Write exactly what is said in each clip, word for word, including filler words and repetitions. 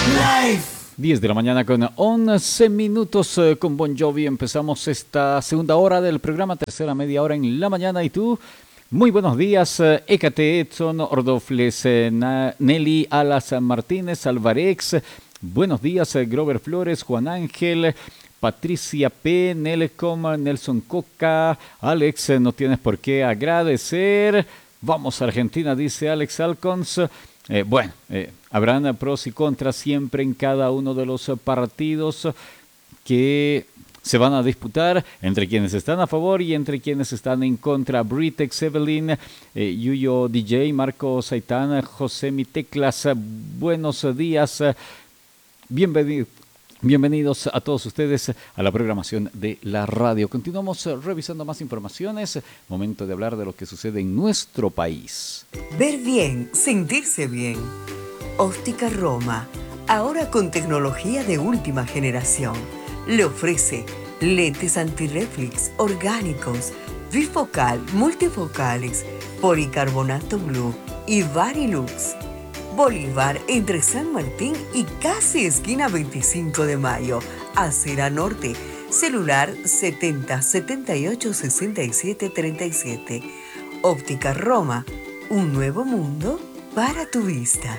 diez de la mañana con once minutos eh, con Bon Jovi. Empezamos esta segunda hora del programa, tercera media hora en la mañana. ¿Y tú? Muy buenos días, eh, Ecate Edson, Ordofles, eh, Na- Nelly Alas Martínez, Alvarex. Buenos días, eh, Grover Flores, Juan Ángel, Patricia P, Nelecom, Nelson Coca. Alex, eh, no tienes por qué agradecer. Vamos a Argentina, dice Alex Alcons. Eh, bueno, eh, habrán pros y contras siempre en cada uno de los partidos que se van a disputar entre quienes están a favor y entre quienes están en contra. Britex, Evelyn, eh, Yuyo D J, Marco Saitán, José Miteclas, buenos días. Bienvenido. Bienvenidos a todos ustedes a la programación de la radio. Continuamos revisando más informaciones. Momento de hablar de lo que sucede en nuestro país. Ver bien, sentirse bien. Óptica Roma, ahora con tecnología de última generación. Le ofrece lentes antirreflex orgánicos, bifocal, multifocales, policarbonato blue y Varilux. Bolívar entre San Martín y casi esquina veinticinco de mayo, Acera Norte, celular setenta setenta y ocho sesenta y siete treinta y siete. Óptica Roma, un nuevo mundo para tu vista.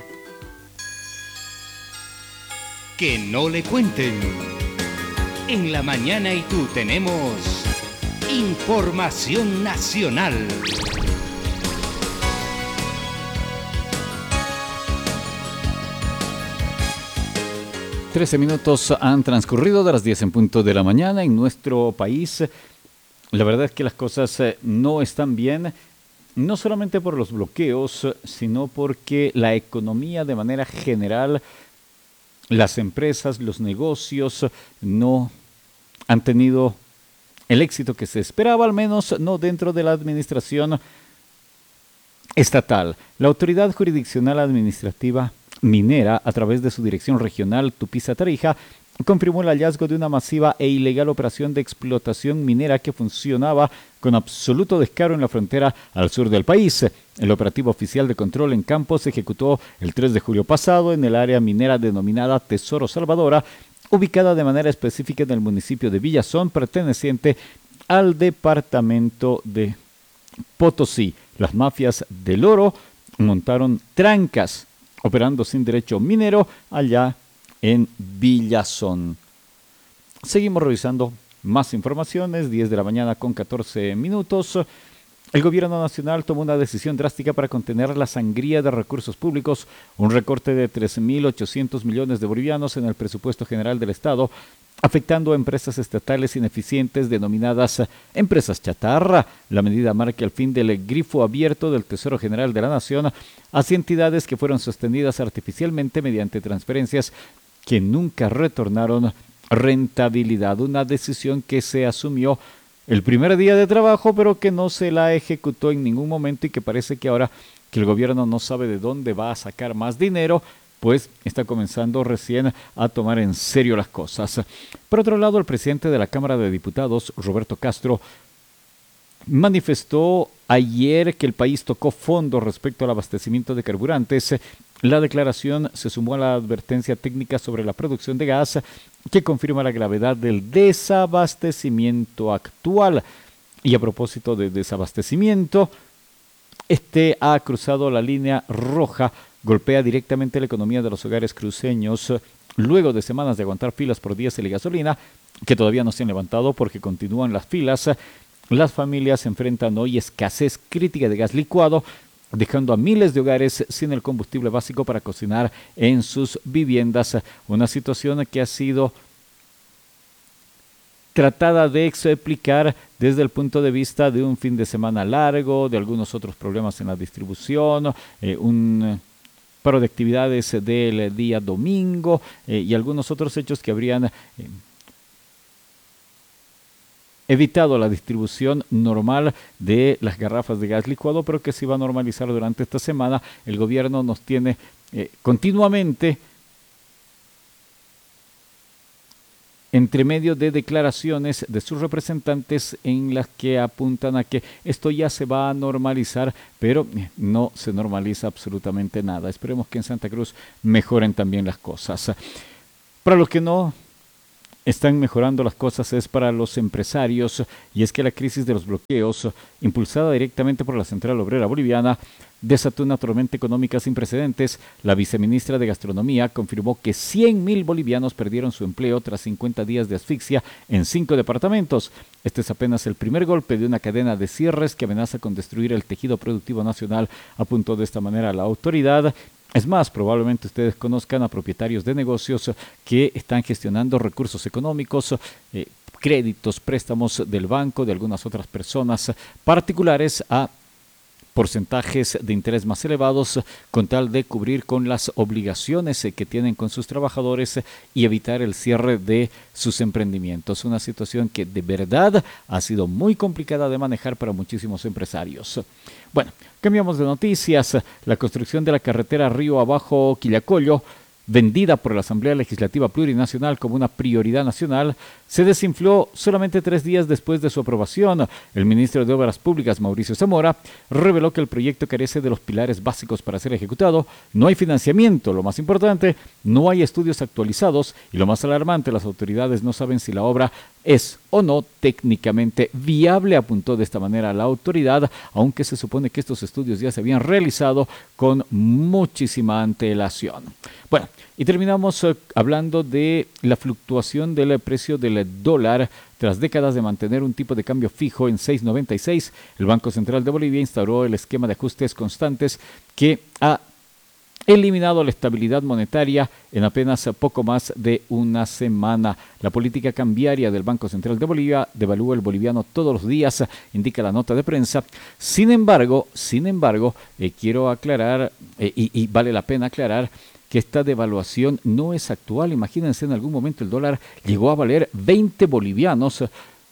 Que no le cuenten. En la mañana y tú tenemos información nacional. trece minutos han transcurrido de las diez en punto de la mañana en nuestro país. La verdad es que las cosas eh, no están bien, no solamente por los bloqueos, sino porque la economía de manera general, las empresas, los negocios no han tenido el éxito que se esperaba, al menos no dentro de la administración estatal. La Autoridad Jurisdiccional Administrativa Minera, a través de su dirección regional Tupiza-Tarija, confirmó el hallazgo de una masiva e ilegal operación de explotación minera que funcionaba con absoluto descaro en la frontera al sur del país. El operativo oficial de control en campo se ejecutó el tres de julio pasado en el área minera denominada Tesoro Salvadora, ubicada de manera específica en el municipio de Villazón, perteneciente al departamento de Potosí. Las mafias del oro montaron trancas operando sin derecho minero allá en Villazón. Seguimos revisando más informaciones, diez de la mañana con catorce minutos. El gobierno nacional tomó una decisión drástica para contener la sangría de recursos públicos, un recorte de tres mil ochocientos millones de bolivianos en el presupuesto general del Estado, afectando a empresas estatales ineficientes denominadas empresas chatarra. La medida marca el fin del grifo abierto del Tesoro General de la Nación hacia entidades que fueron sostenidas artificialmente mediante transferencias que nunca retornaron rentabilidad. Una decisión que se asumió el primer día de trabajo, pero que no se la ejecutó en ningún momento y que parece que ahora que el gobierno no sabe de dónde va a sacar más dinero, pues está comenzando recién a tomar en serio las cosas. Por otro lado, el presidente de la Cámara de Diputados, Roberto Castro, manifestó ayer que el país tocó fondo respecto al abastecimiento de carburantes. La declaración se sumó a la advertencia técnica sobre la producción de gas que confirma la gravedad del desabastecimiento actual. Y a propósito de desabastecimiento, este ha cruzado la línea roja, golpea directamente la economía de los hogares cruceños luego de semanas de aguantar filas por diésel y gasolina, que todavía no se han levantado porque continúan las filas. Las familias enfrentan hoy escasez crítica de gas licuado, dejando a miles de hogares sin el combustible básico para cocinar en sus viviendas. Una situación que ha sido tratada de explicar desde el punto de vista de un fin de semana largo, de algunos otros problemas en la distribución, eh, un paro de actividades del día domingo eh, y algunos otros hechos que habrían eh, evitado la distribución normal de las garrafas de gas licuado, pero que se iba a normalizar durante esta semana. El gobierno nos tiene eh, continuamente entre medio de declaraciones de sus representantes en las que apuntan a que esto ya se va a normalizar, pero no se normaliza absolutamente nada. Esperemos que en Santa Cruz mejoren también las cosas. Para los que no están mejorando las cosas es para los empresarios, y es que la crisis de los bloqueos, impulsada directamente por la Central Obrera Boliviana, desató una tormenta económica sin precedentes. La viceministra de Gastronomía confirmó que cien mil bolivianos perdieron su empleo tras cincuenta días de asfixia en cinco departamentos. Este es apenas el primer golpe de una cadena de cierres que amenaza con destruir el tejido productivo nacional, apuntó de esta manera la autoridad. Es más, probablemente ustedes conozcan a propietarios de negocios que están gestionando recursos económicos, eh, créditos, préstamos del banco, de algunas otras personas particulares a porcentajes de interés más elevados con tal de cubrir con las obligaciones que tienen con sus trabajadores y evitar el cierre de sus emprendimientos. Una situación que de verdad ha sido muy complicada de manejar para muchísimos empresarios. Bueno, cambiamos de noticias. La construcción de la carretera Río Abajo Quillacollo, vendida por la Asamblea Legislativa Plurinacional como una prioridad nacional, se desinfló solamente tres días después de su aprobación. El ministro de Obras Públicas, Mauricio Zamora, reveló que el proyecto carece de los pilares básicos para ser ejecutado. No hay financiamiento, lo más importante, no hay estudios actualizados y lo más alarmante, las autoridades no saben si la obra es o no técnicamente viable, apuntó de esta manera la autoridad, aunque se supone que estos estudios ya se habían realizado con muchísima antelación. Bueno, y terminamos eh, hablando de la fluctuación del precio del dólar. Tras décadas de mantener un tipo de cambio fijo en seis noventa y seis, el Banco Central de Bolivia instauró el esquema de ajustes constantes que ha eliminado la estabilidad monetaria en apenas poco más de una semana. La política cambiaria del Banco Central de Bolivia devalúa el boliviano todos los días, indica la nota de prensa. Sin embargo, sin embargo, eh, quiero aclarar, eh, y, y vale la pena aclarar, que esta devaluación no es actual. Imagínense, en algún momento el dólar llegó a valer veinte bolivianos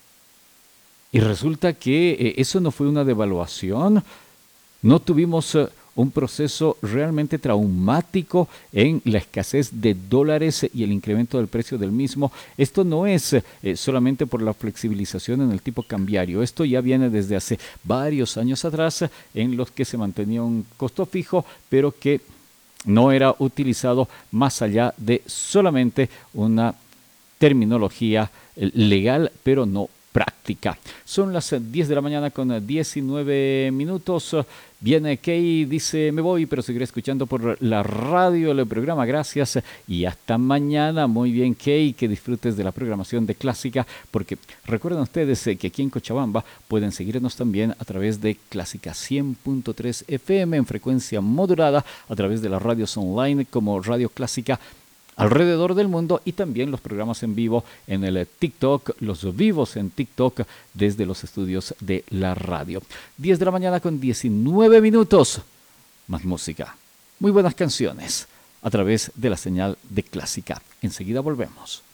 y resulta que eh, eso no fue una devaluación. No tuvimos eh, un proceso realmente traumático en la escasez de dólares y el incremento del precio del mismo. Esto no es eh, solamente por la flexibilización en el tipo cambiario. Esto ya viene desde hace varios años atrás, en los que se mantenía un costo fijo, pero que no era utilizado más allá de solamente una terminología legal, pero no práctica. Son las diez de la mañana con diecinueve minutos. Viene Kay, dice, me voy, pero seguiré escuchando por la radio el programa. Gracias y hasta mañana. Muy bien, Kay, que disfrutes de la programación de Clásica, porque recuerden ustedes que aquí en Cochabamba pueden seguirnos también a través de Clásica cien punto tres F M en frecuencia modulada, a través de las radios online como Radio Clásica alrededor del mundo, y también los programas en vivo en el TikTok, los vivos en TikTok desde los estudios de la radio. diez de la mañana con diecinueve minutos. Más música, muy buenas canciones a través de la señal de Clásica. Enseguida volvemos.